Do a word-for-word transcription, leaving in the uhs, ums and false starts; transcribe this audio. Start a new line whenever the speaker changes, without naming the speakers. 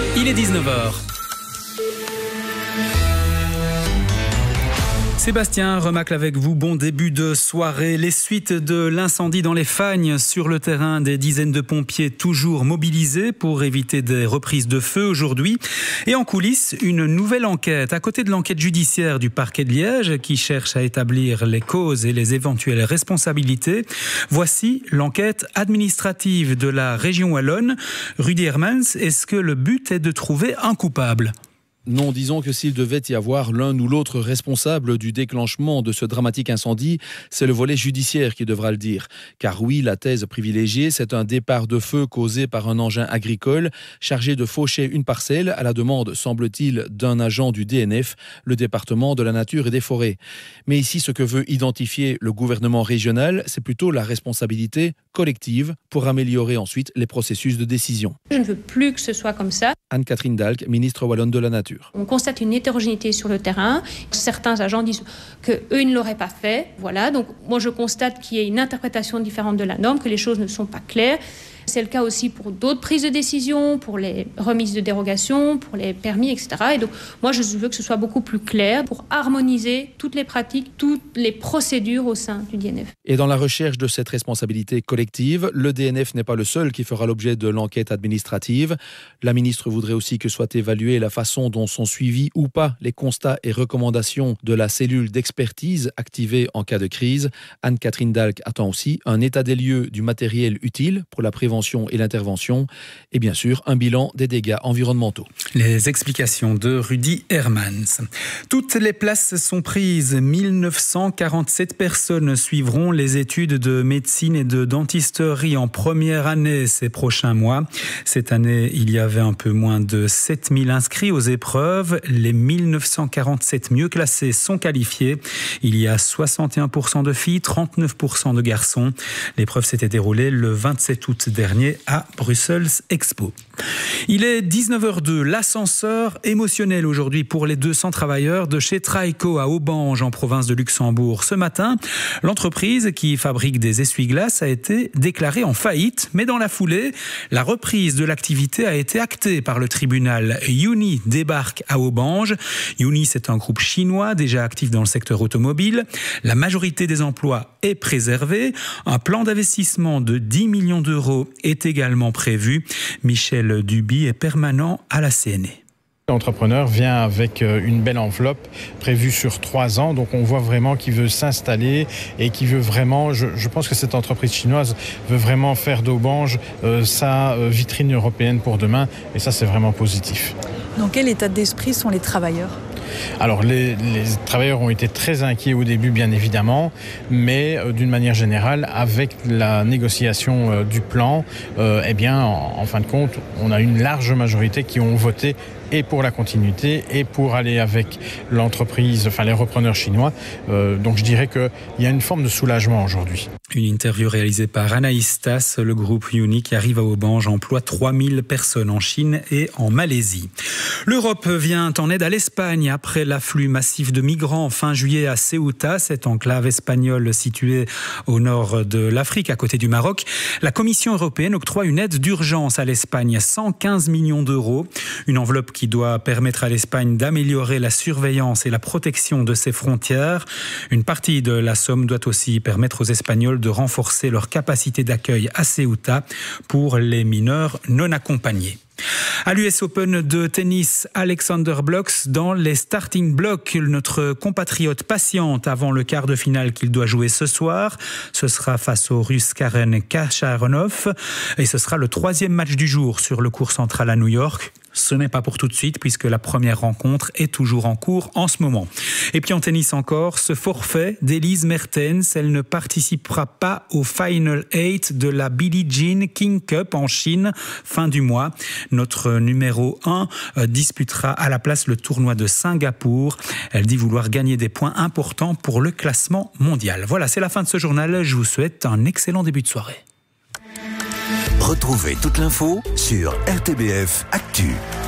Il est dix-neuf heures. Sébastien Remacle avec vous, bon début de soirée. Les suites de l'incendie dans les Fagnes, sur le terrain, des dizaines de pompiers toujours mobilisés pour éviter des reprises de feu aujourd'hui. Et en coulisses, une nouvelle enquête, à côté de l'enquête judiciaire du parquet de Liège qui cherche à établir les causes et les éventuelles responsabilités. Voici l'enquête administrative de la région wallonne. Rudy Hermans, est-ce que le but est de trouver un coupable ?
Non, disons que s'il devait y avoir l'un ou l'autre responsable du déclenchement de ce dramatique incendie, c'est le volet judiciaire qui devra le dire. Car oui, la thèse privilégiée, c'est un départ de feu causé par un engin agricole chargé de faucher une parcelle à la demande, semble-t-il, d'un agent du D N F, le département de la nature et des forêts. Mais ici, ce que veut identifier le gouvernement régional, c'est plutôt la responsabilité collective pour améliorer ensuite les processus de décision.
Je ne veux plus que ce soit comme ça.
Anne-Catherine Dalck, ministre wallonne de la Nature.
On constate une hétérogénéité sur le terrain. Certains agents disent qu'eux, ils ne l'auraient pas fait. Voilà. Donc, moi, je constate qu'il y a une interprétation différente de la norme, que les choses ne sont pas claires. C'est le cas aussi pour d'autres prises de décision, pour les remises de dérogation, pour les permis, et cetera. Et donc, moi, je veux que ce soit beaucoup plus clair pour harmoniser toutes les pratiques, toutes les procédures au sein du D N F.
Et dans la recherche de cette responsabilité collective, le D N F n'est pas le seul qui fera l'objet de l'enquête administrative. La ministre voudrait aussi que soit évaluée la façon dont sont suivis ou pas les constats et recommandations de la cellule d'expertise activée en cas de crise. Anne-Catherine Dalck attend aussi un état des lieux du matériel utile pour la prévention et l'intervention, et bien sûr un bilan des dégâts environnementaux.
Les explications de Rudy Hermans. Toutes les places sont prises. mille neuf cent quarante-sept personnes suivront les études de médecine et de dentisterie en première année ces prochains mois. Cette année, il y avait un peu moins de sept mille inscrits aux épreuves. Les mille neuf cent quarante-sept mieux classés sont qualifiés. Il y a soixante et un pour cent de filles, trente-neuf pour cent de garçons. L'épreuve s'était déroulée le vingt-sept août dernier à Brussels Expo. Il est dix-neuf heures deux. L'ascenseur émotionnel aujourd'hui pour les deux cents travailleurs de chez Traeco à Aubange en province de Luxembourg. Ce matin, l'entreprise qui fabrique des essuie-glaces a été déclarée en faillite, mais dans la foulée, la reprise de l'activité a été actée par le tribunal. Uni débarque à Aubange. Uni, c'est un groupe chinois déjà actif dans le secteur automobile. La majorité des emplois est préservée. Un plan d'investissement de dix millions d'euros est également prévu. Michel Duby est permanent à la C N E.
L'entrepreneur vient avec une belle enveloppe prévue sur trois ans, donc on voit vraiment qu'il veut s'installer et qu'il veut vraiment, je, je pense que cette entreprise chinoise veut vraiment faire d'Aubange euh, sa vitrine européenne pour demain, et ça c'est vraiment positif.
Dans quel état d'esprit sont les travailleurs ?
Alors les, les travailleurs ont été très inquiets au début bien évidemment, mais euh, d'une manière générale avec la négociation euh, du plan, euh, eh bien en, en fin de compte on a une large majorité qui ont voté et pour la continuité et pour aller avec l'entreprise, enfin les repreneurs chinois. Euh, donc je dirais qu'il y a une forme de soulagement aujourd'hui.
Une interview réalisée par Anaïs Tass, le groupe Uni qui arrive à Aubange emploie trois mille personnes en Chine et en Malaisie. L'Europe vient en aide à l'Espagne après l'afflux massif de migrants fin juillet à Ceuta, cette enclave espagnole située au nord de l'Afrique, à côté du Maroc. La Commission européenne octroie une aide d'urgence à l'Espagne, cent quinze millions d'euros. Une enveloppe qui doit permettre à l'Espagne d'améliorer la surveillance et la protection de ses frontières. Une partie de la somme doit aussi permettre aux Espagnols de renforcer leur capacité d'accueil à Ceuta pour les mineurs non accompagnés. À l'U S Open de tennis, Alexander Blocks dans les starting blocks. Notre compatriote patiente avant le quart de finale qu'il doit jouer ce soir. Ce sera face au Russe Karen Khachanov et ce sera le troisième match du jour sur le court central à New York. Ce n'est pas pour tout de suite puisque la première rencontre est toujours en cours en ce moment. Et puis en tennis encore, ce forfait d'Elise Mertens, elle ne participera pas au Final eight de la Billie Jean King Cup en Chine fin du mois. Notre numéro un disputera à la place le tournoi de Singapour. Elle dit vouloir gagner des points importants pour le classement mondial. Voilà, c'est la fin de ce journal. Je vous souhaite un excellent début de soirée.
Retrouvez toute l'info sur R T B F Actu.